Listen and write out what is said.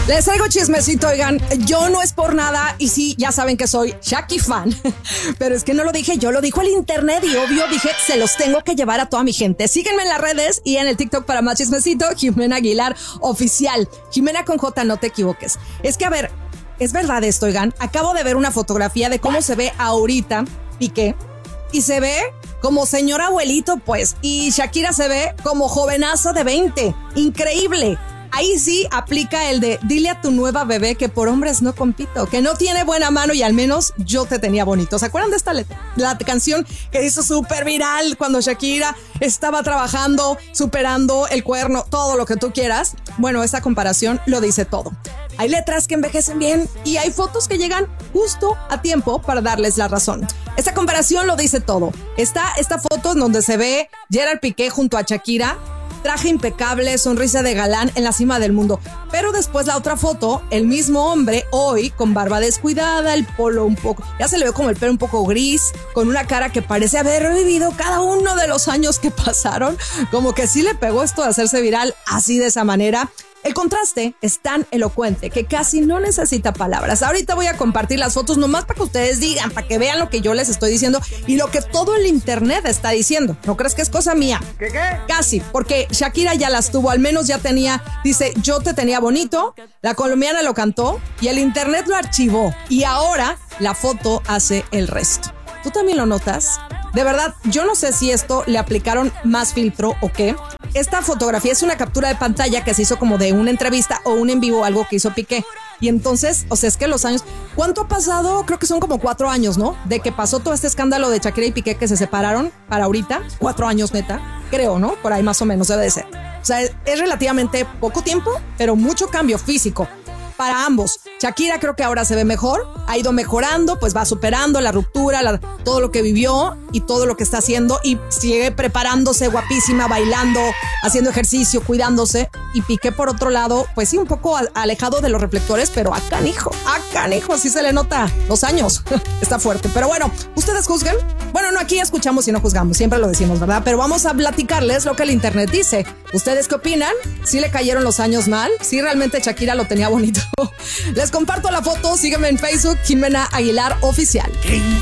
Les traigo chismecito, oigan, yo no es por nada y sí, ya saben que soy Shaki fan, pero es que no lo dije yo, lo dijo el internet y obvio dije, se los tengo que llevar a toda mi gente. Síguenme en las redes y en el TikTok para más chismecito, Jimena Aguilar Oficial. Jimena con J, no te equivoques. Es que, a ver, es verdad esto, oigan, acabo de ver una fotografía de cómo se ve ahorita Piqué y se ve como señor abuelito, pues, y Shakira se ve como jovenaza de 20. Increíble. Ahí sí aplica el de dile a tu nueva bebé que por hombres no compito, que no tiene buena mano y al menos yo te tenía bonito. ¿Se acuerdan de esta letra? La canción que hizo súper viral cuando Shakira estaba trabajando, superando el cuerno, todo lo que tú quieras. Bueno, esta comparación lo dice todo. Hay letras que envejecen bien y hay fotos que llegan justo a tiempo para darles la razón. Esta comparación lo dice todo. Está esta foto en donde se ve Gerard Piqué junto a Shakira, traje impecable, sonrisa de galán en la cima del mundo. Pero después la otra foto, el mismo hombre hoy con barba descuidada, el polo un poco, ya se le ve como el pelo un poco gris, con una cara que parece haber vivido cada uno de los años que pasaron. Como que sí le pegó esto de hacerse viral así de esa manera. El contraste es tan elocuente que casi no necesita palabras. Ahorita voy a compartir las fotos nomás para que ustedes digan, para que vean lo que yo les estoy diciendo y lo que todo el internet está diciendo. ¿No crees que es cosa mía? ¿Qué? Casi, porque Shakira ya las tuvo, al menos ya tenía, dice, yo te tenía bonito, la colombiana lo cantó y el internet lo archivó y ahora la foto hace el resto. ¿Tú también lo notas? De verdad, yo no sé si esto le aplicaron más filtro o qué. Esta fotografía es una captura de pantalla que se hizo como de una entrevista o un en vivo, algo que hizo Piqué. Y entonces, o sea, es que los años... ¿Cuánto ha pasado? Creo que son como 4 años, ¿no? De que pasó todo este escándalo de Shakira y Piqué que se separaron para ahorita. 4 años, neta. Creo, ¿no? Por ahí más o menos debe de ser. O sea, es relativamente poco tiempo, pero mucho cambio físico para ambos. Shakira creo que ahora se ve mejor, ha ido mejorando, pues va superando la ruptura, todo lo que vivió y todo lo que está haciendo y sigue preparándose guapísima, bailando, haciendo ejercicio, cuidándose. Y Piqué por otro lado, pues sí, un poco alejado de los reflectores, pero a canijo, así se le nota los años. Está fuerte, pero bueno, ¿ustedes juzgan? Bueno, no, aquí escuchamos y no juzgamos, siempre lo decimos, ¿verdad? Pero vamos a platicarles lo que el internet dice. ¿Ustedes qué opinan? ¿Sí le cayeron los años mal? ¿Sí realmente Shakira lo tenía bonito? Les comparto la foto, sígueme en Facebook, Jimena Aguilar Oficial.